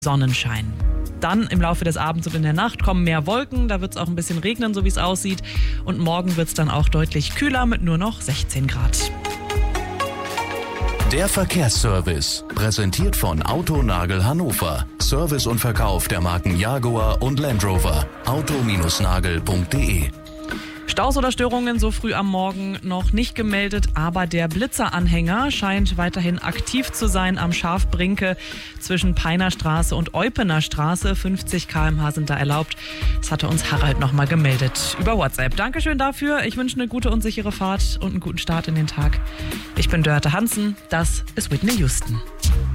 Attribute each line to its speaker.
Speaker 1: Sonnenschein. Dann im Laufe des Abends und in der Nacht kommen mehr Wolken, da wird es auch ein bisschen regnen, so wie es aussieht. Und morgen wird es dann auch deutlich kühler mit nur noch 16 Grad.
Speaker 2: Der Verkehrsservice, präsentiert von Autonagel Hannover. Service und Verkauf der Marken Jaguar und Land Rover. auto-nagel.de.
Speaker 1: Staus oder Störungen so früh am Morgen noch nicht gemeldet, aber der Blitzeranhänger scheint weiterhin aktiv zu sein am Schafbrinke zwischen Peiner Straße und Eupener Straße. 50 km/h sind da erlaubt. Das hatte uns Harald nochmal gemeldet über WhatsApp. Dankeschön dafür. Ich wünsche eine gute und sichere Fahrt und einen guten Start in den Tag. Ich bin Dörte Hansen. Das ist Whitney Houston.